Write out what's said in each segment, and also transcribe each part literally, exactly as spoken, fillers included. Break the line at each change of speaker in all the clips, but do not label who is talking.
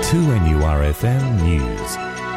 two N U R F M News.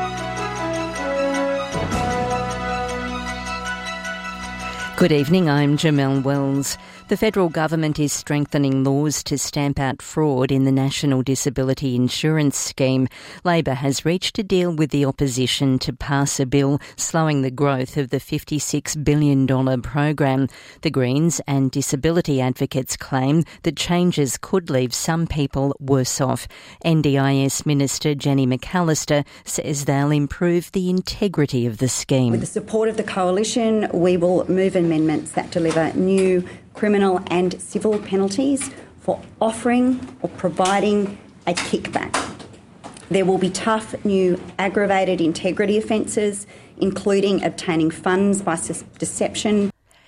Good evening, I'm Jamelle Wells. The federal government is strengthening laws to stamp out fraud in the National Disability Insurance Scheme. Labor has reached a deal with the opposition to pass a bill slowing the growth of the fifty-six billion dollars program. The Greens and disability advocates claim that changes could leave some people worse off. N D I S Minister Jenny McAllister says they'll improve the integrity of the scheme.
With the support of the Coalition, we will move amendments that deliver new criminal and civil penalties for offering or providing a kickback. There will be tough new aggravated integrity offences, including obtaining funds by deception.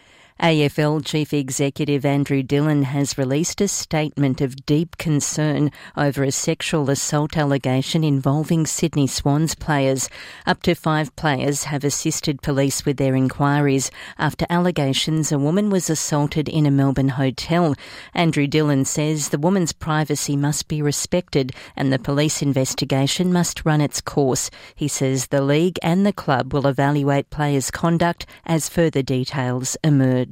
A F L Chief Executive Andrew Dillon has released a statement of deep concern over a sexual assault allegation involving Sydney Swans players. Up to five players have assisted police with their inquiries after allegations a woman was assaulted in a Melbourne hotel. Andrew Dillon says the woman's privacy must be respected and the police investigation must run its course. He says the league and the club will evaluate players' conduct as further details emerge.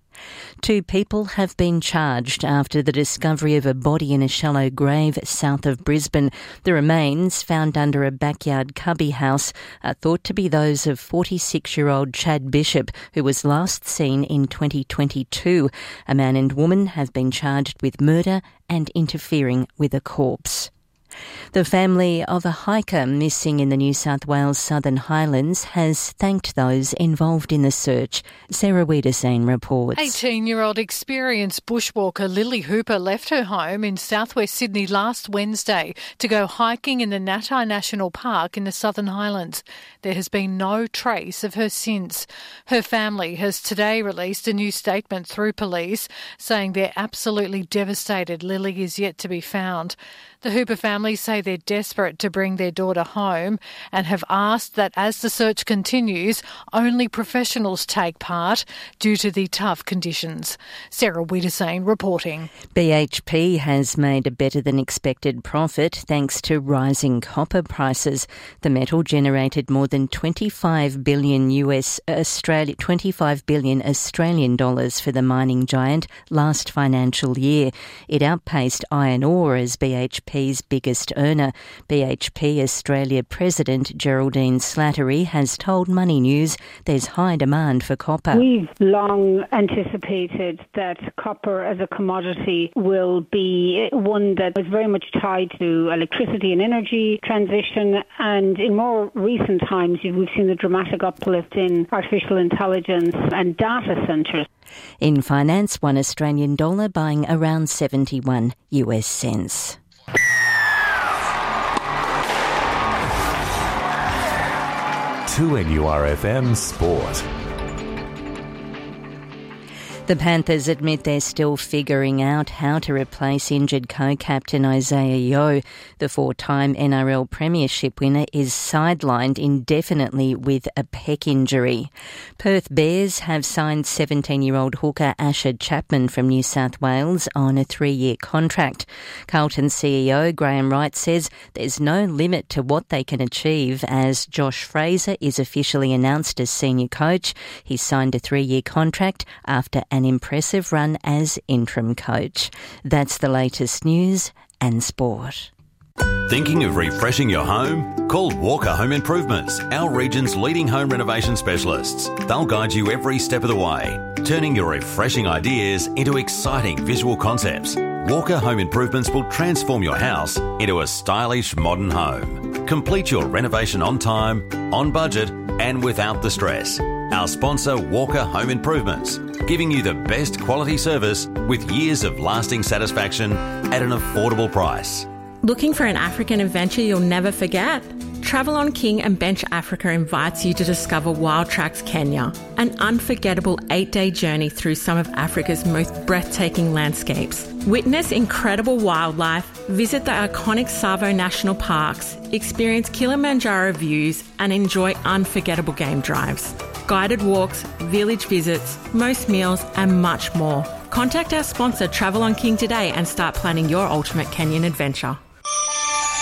Two people have been charged after the discovery of a body in a shallow grave south of Brisbane. The remains, found under a backyard cubby house, are thought to be those of forty-six-year-old Chad Bishop, who was last seen in twenty twenty-two. A man and woman have been charged with murder and interfering with a corpse. The family of a hiker missing in the New South Wales Southern Highlands has thanked those involved in the search. Sarah Wiederseen reports.
eighteen-year-old experienced bushwalker Lily Hooper left her home in southwest Sydney last Wednesday to go hiking in the Natai National Park in the Southern Highlands. There has been no trace of her since. Her family has today released a new statement through police saying they're absolutely devastated Lily is yet to be found. The Hooper family say they're desperate to bring their daughter home and have asked that as the search continues, only professionals take part due to the tough conditions. Sarah Wiederseen reporting.
B H P has made a better than expected profit thanks to rising copper prices. The metal generated more than twenty-five billion U S Australia twenty-five billion Australian dollars for the mining giant last financial year. It outpaced iron ore as B H P's biggest earner. B H P Australia President Geraldine Slattery has told Money News there's high demand for copper.
We've long anticipated that copper as a commodity will be one that is very much tied to electricity and energy transition, and in more recent times we've seen a dramatic uplift in artificial intelligence and data centres.
In finance, one Australian dollar buying around seventy-one U S cents.
two N U R F M Sport.
The Panthers admit they're still figuring out how to replace injured co-captain Isaiah Yeo. The four-time N R L Premiership winner is sidelined indefinitely with a pec injury. Perth Bears have signed seventeen-year-old hooker Asher Chapman from New South Wales on a three-year contract. Carlton C E O Graham Wright says there's no limit to what they can achieve as Josh Fraser is officially announced as senior coach. He's signed a three-year contract after an impressive run as interim coach. That's the latest news and sport.
Thinking of refreshing your home? Call Walker Home Improvements, our region's leading home renovation specialists. They'll guide you every step of the way, turning your refreshing ideas into exciting visual concepts. Walker Home Improvements will transform your house into a stylish modern home. Complete your renovation on time, on budget, and without the stress. Our sponsor, Walker Home Improvements, giving you the best quality service with years of lasting satisfaction at an affordable price.
Looking for an African adventure you'll never forget? Travel on King and Bench Africa invites you to discover Wild Tracks Kenya, an unforgettable eight-day journey through some of Africa's most breathtaking landscapes. Witness incredible wildlife, visit the iconic Tsavo National Parks, experience Kilimanjaro views, and enjoy unforgettable game drives. Guided walks, village visits, most meals, and much more. Contact our sponsor Travel on King today and start planning your ultimate Kenyan adventure.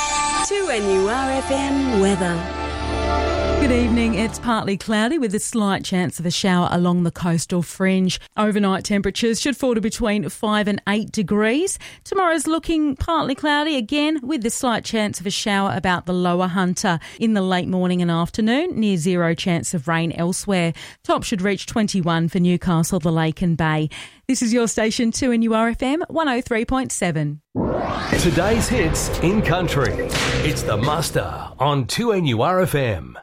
two N U R F M weather.
Good evening. It's partly cloudy with a slight chance of a shower along the coastal fringe. Overnight temperatures should fall to between five and eight degrees. Tomorrow's looking partly cloudy again with the slight chance of a shower about the lower Hunter. In the late morning and afternoon, near zero chance of rain elsewhere. Top should reach twenty-one for Newcastle, the Lake and Bay. This is your station two N U R F M one oh three point seven.
Today's hits in country. It's the Muster on two N U R F M.